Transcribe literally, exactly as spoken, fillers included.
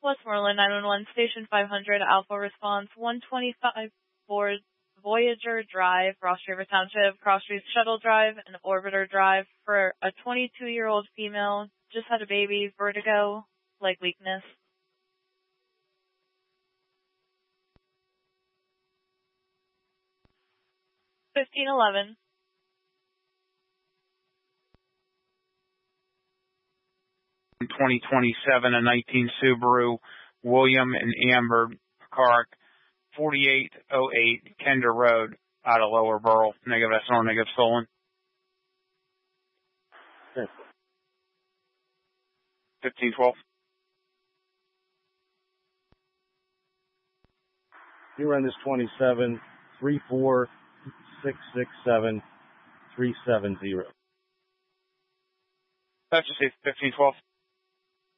Westmoreland nine one one, Station five hundred, Alpha Response, one twenty-five Voyager Drive, Ross River Township, Cross Street Shuttle Drive, and Orbiter Drive for a twenty-two-year-old female, just had a baby, vertigo, leg weakness. fifteen eleven. twenty twenty-seven, a nineteen Subaru, William and Amber Park, forty-eight oh eight Kender Road, out of Lower Burl. Negative, that's not negative, stolen. Okay. fifteen twelve. You run this twenty-seven, three four six six seven, three seven zero. That's just fifteen twelve.